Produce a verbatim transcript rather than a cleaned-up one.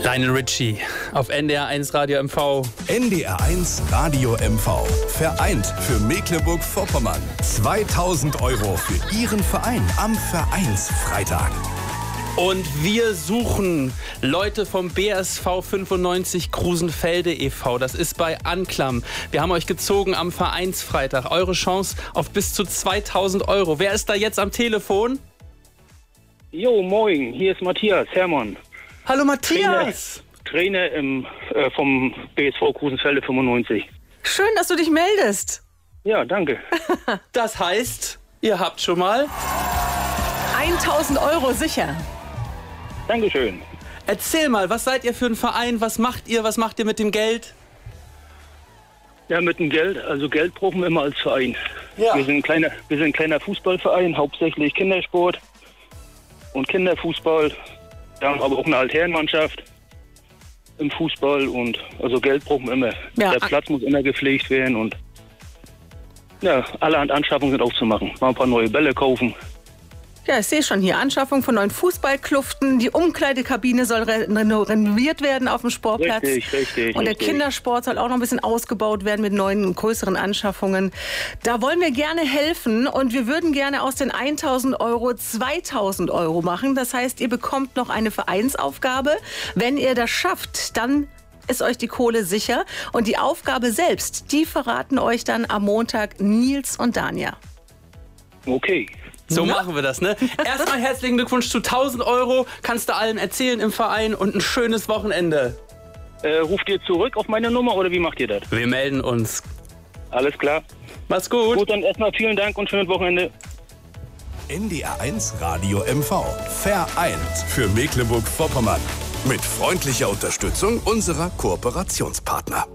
Lionel Richie auf N D R eins Radio M V. N D R eins Radio M V. Vereint für Mecklenburg-Vorpommern. zweitausend Euro für Ihren Verein am Vereinsfreitag. Und wir suchen Leute vom B S V fünfundneunzig Krusenfelde e V Das ist bei Anklam. Wir haben euch gezogen am Vereinsfreitag. Eure Chance auf bis zu zweitausend Euro. Wer ist da jetzt am Telefon? Jo, moin. Hier ist Matthias Hermann. Hallo Matthias. Trainer, Trainer im, äh, vom B S V Krusenfelde fünfundneunzig. Schön, dass du dich meldest. Ja, danke. Das heißt, ihr habt schon mal tausend Euro sicher. Dankeschön. Erzähl mal, was seid ihr für ein Verein? Was macht ihr? Was macht ihr mit dem Geld? Ja, mit dem Geld. Also Geld brauchen wir immer als Verein. Ja. Wir sind ein kleiner, wir sind ein kleiner Fußballverein, hauptsächlich Kindersport und Kinderfußball. Wir haben aber auch eine Altherrenmannschaft im Fußball und also Geld brauchen wir immer. Ja. Der Platz muss immer gepflegt werden und ja, allerhand Anschaffungen sind auch zu machen. Mal ein paar neue Bälle kaufen. Ja, ich sehe schon hier, Anschaffung von neuen Fußballkluften. Die Umkleidekabine soll re renoviert werden auf dem Sportplatz. Richtig, richtig. Und der richtig. Kindersport soll auch noch ein bisschen ausgebaut werden mit neuen, größeren Anschaffungen. Da wollen wir gerne helfen und wir würden gerne aus den tausend Euro zweitausend Euro machen. Das heißt, ihr bekommt noch eine Vereinsaufgabe. Wenn ihr das schafft, dann ist euch die Kohle sicher. Und die Aufgabe selbst, die verraten euch dann am Montag Nils und Danja. Okay. So Ja. machen wir das, ne? Erstmal herzlichen Glückwunsch zu tausend Euro. Kannst du allen erzählen im Verein und ein schönes Wochenende. Äh, ruft ihr zurück auf meine Nummer oder wie macht ihr das? Wir melden uns. Alles klar. Mach's gut. Gut, dann erstmal vielen Dank und schönes Wochenende. N D R eins Radio M V. Vereint für Mecklenburg-Vorpommern. Mit freundlicher Unterstützung unserer Kooperationspartner.